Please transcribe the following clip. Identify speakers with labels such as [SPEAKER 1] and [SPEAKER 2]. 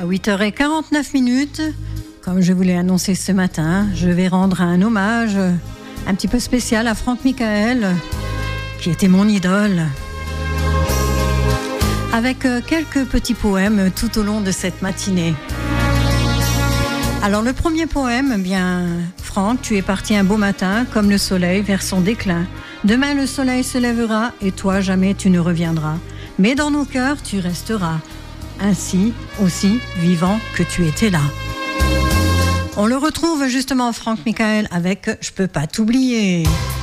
[SPEAKER 1] 8h49. Comme je vous l'ai annoncé ce matin, je vais rendre un hommage un petit peu spécial à Franck Michael, qui était mon idole. Avec quelques petits poèmes tout au long de cette matinée. Alors le premier poème, bien, Franck, tu es parti un beau matin, comme le soleil vers son déclin. Demain le soleil se lèvera et toi jamais tu ne reviendras. Mais dans nos cœurs tu resteras, ainsi aussi vivant que tu étais là. On le retrouve justement Franck Michael avec Je peux pas t'oublier.